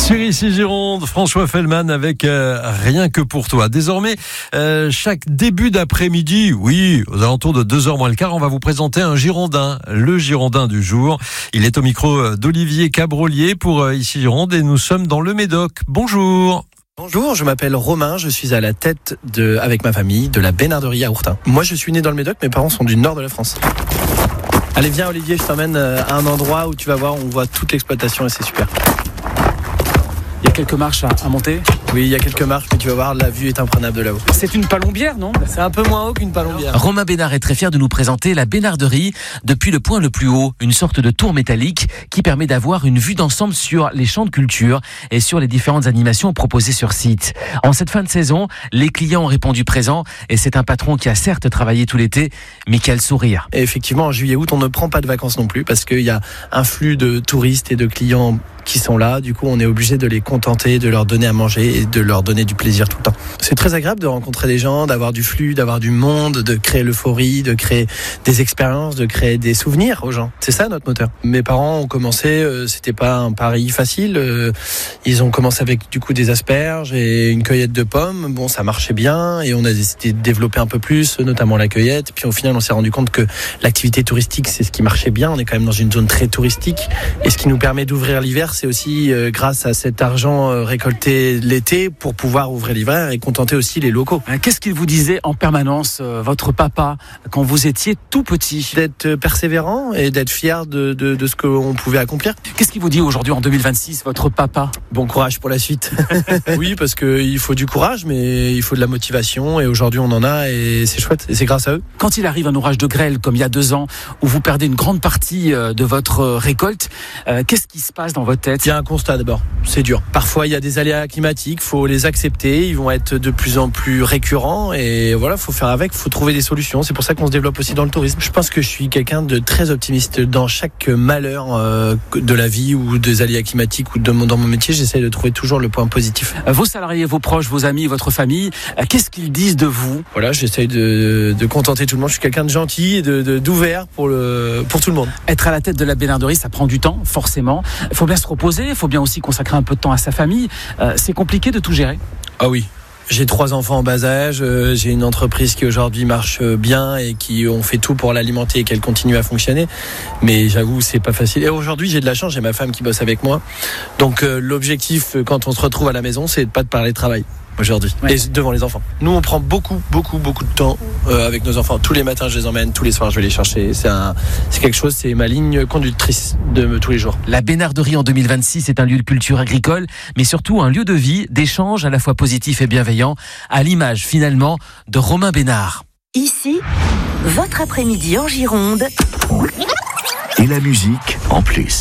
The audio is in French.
Sur ici Gironde, François Fellman avec Rien que pour toi. Désormais, chaque début d'après-midi, oui, aux alentours de 2h moins le quart, on va vous présenter un Girondin, le Girondin du jour. Il est au micro d'Olivier Cabrolier pour ici Gironde et nous sommes dans le Médoc. Bonjour. Bonjour, je m'appelle Romain, je suis à la tête avec ma famille de la Bénarderie à Hourtin. Moi je suis né dans le Médoc, mes parents sont du nord de la France. Allez viens Olivier, je t'emmène à un endroit où tu vas voir, on voit toute l'exploitation et c'est super. Il y a quelques marches à monter. Oui, il y a quelques marches, mais tu vas voir, la vue est imprenable de là-haut. C'est une palombière, non ? C'est un peu moins haut qu'une palombière. Romain Bénard est très fier de nous présenter la Bénarderie depuis le point le plus haut, une sorte de tour métallique qui permet d'avoir une vue d'ensemble sur les champs de culture et sur les différentes animations proposées sur site. En cette fin de saison, les clients ont répondu présent et c'est un patron qui a certes travaillé tout l'été, mais qui a le sourire. Et effectivement, en juillet-août, on ne prend pas de vacances non plus parce qu'il y a un flux de touristes et de clients qui sont là. Du coup, on est obligé de les contenter, de leur donner à manger et de leur donner du plaisir tout le temps. C'est très agréable de rencontrer des gens, d'avoir du flux, d'avoir du monde, de créer l'euphorie, de créer des expériences, de créer des souvenirs aux gens. C'est ça notre moteur. Mes parents ont commencé, c'était pas un pari facile. Ils ont commencé avec du coup des asperges et une cueillette de pommes. Bon, ça marchait bien et on a décidé de développer un peu plus, notamment la cueillette. Puis au final, on s'est rendu compte que l'activité touristique, c'est ce qui marchait bien. On est quand même dans une zone très touristique et ce qui nous permet d'ouvrir l'hiver, c'est aussi grâce à cet argent récolté l'été pour pouvoir ouvrir l'hiver et contenter aussi les locaux. Qu'est-ce qu'il vous disait en permanence, votre papa, quand vous étiez tout petit ? D'être persévérant et d'être fier de ce qu'on pouvait accomplir. Qu'est-ce qu'il vous dit aujourd'hui en 2026, votre papa ? Bon courage pour la suite. Oui, parce qu'il faut du courage, mais il faut de la motivation et aujourd'hui on en a et c'est chouette et c'est grâce à eux. Quand il arrive un orage de grêle comme il y a 2 ans où vous perdez une grande partie de votre récolte, qu'est-ce qui se passe dans votre tête ? Il y a un constat d'abord, c'est dur. Parfois il y a des aléas climatiques, faut les accepter, ils vont être de plus en plus récurrents et voilà, faut faire avec, faut trouver des solutions. C'est pour ça qu'on se développe aussi dans le tourisme. Je pense que je suis quelqu'un de très optimiste dans chaque malheur de la vie ou des aléas climatiques ou dans mon métier, j'essaie de trouver toujours le point positif. Vos salariés, vos proches, vos amis, votre famille, qu'est-ce qu'ils disent de vous ? Voilà, j'essaie de contenter tout le monde. Je suis quelqu'un de gentil et d'ouvert pour tout le monde. Être à la tête de la Bénarderie, ça prend du temps, forcément. Il faut bien se reposer, il faut bien aussi consacrer un peu de temps à sa famille. C'est compliqué de tout gérer ? Ah oui. J'ai 3 enfants en bas âge, j'ai une entreprise qui aujourd'hui marche bien et qui on fait tout pour l'alimenter et qu'elle continue à fonctionner. Mais j'avoue, c'est pas facile. Et aujourd'hui, j'ai de la chance, j'ai ma femme qui bosse avec moi. Donc l'objectif quand on se retrouve à la maison, c'est de pas de parler de travail aujourd'hui. Ouais. Et devant les enfants. Nous, on prend beaucoup de temps avec nos enfants. Tous les matins, je les emmène, tous les soirs, je vais les chercher. C'est quelque chose, c'est ma ligne conductrice de tous les jours. La Bénarderie en 2026 est un lieu de culture agricole, mais surtout un lieu de vie, d'échange à la fois positif et bienveillant, à l'image finalement de Romain Bénard. Ici, votre après-midi en Gironde. Et la musique en plus.